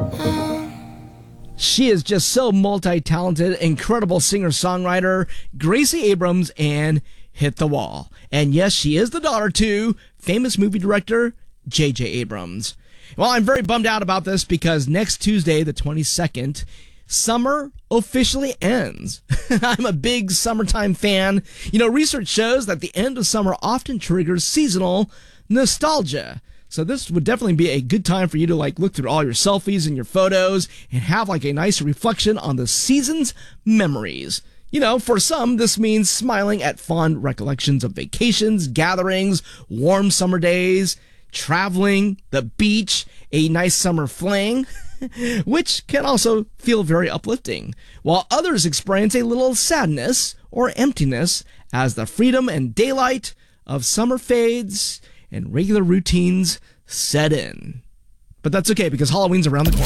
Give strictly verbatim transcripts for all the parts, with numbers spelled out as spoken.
She is just so multi-talented, incredible singer-songwriter, Gracie Abrams, and hit the wall. And yes, she is the daughter to famous movie director J J Abrams. Well, I'm very bummed out about this because next Tuesday, the twenty-second, summer officially ends. I'm a big summertime fan. You know, research shows that the end of summer often triggers seasonal nostalgia. So this would definitely be a good time for you to like look through all your selfies and your photos and have like a nice reflection on the season's memories. You know, for some, this means smiling at fond recollections of vacations, gatherings, warm summer days, traveling, the beach, a nice summer fling, which can also feel very uplifting, while others experience a little sadness or emptiness as the freedom and daylight of summer fades and regular routines set in. But that's okay because Halloween's around the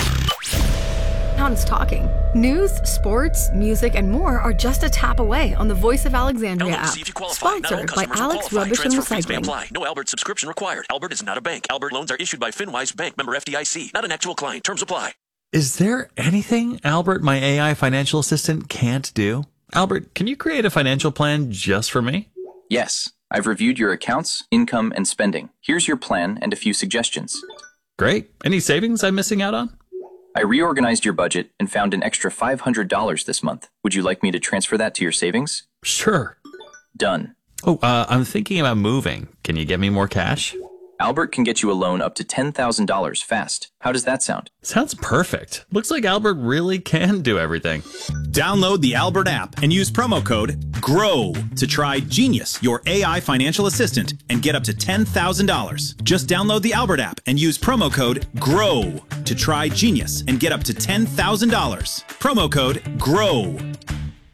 corner. Town is talking. News, sports, music, and more are just a tap away on the Voice of Alexandria app. Sponsored by Alex Rubbish and Recycling. No Albert subscription required. Albert is not a bank. Albert loans are issued by FinWise Bank, member F D I C. Not an actual client. Terms apply. Is there anything Albert, my A I financial assistant, can't do? Albert, can you create a financial plan just for me? Yes. I've reviewed your accounts, income, and spending. Here's your plan and a few suggestions. Great. Any savings I'm missing out on? I reorganized your budget and found an extra five hundred dollars this month. Would you like me to transfer that to your savings? Sure. Done. Oh, uh, I'm thinking about moving. Can you get me more cash? Albert can get you a loan up to ten thousand dollars fast. How does that sound? Sounds perfect. Looks like Albert really can do everything. Download the Albert app and use promo code GROW to try Genius, your A I financial assistant, and get up to ten thousand dollars. Just download the Albert app and use promo code GROW to try Genius and get up to ten thousand dollars. Promo code GROW.